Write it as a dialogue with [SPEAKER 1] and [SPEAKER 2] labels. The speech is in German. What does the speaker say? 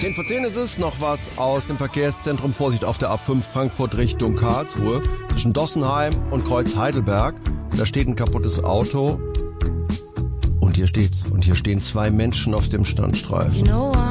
[SPEAKER 1] 10 vor 10 ist es, noch was aus dem Verkehrszentrum. Vorsicht auf der A5 Frankfurt Richtung Karlsruhe. Zwischen Dossenheim und Kreuz Heidelberg. Da steht ein kaputtes Auto. Und hier stehen 2 Menschen auf dem Standstreifen.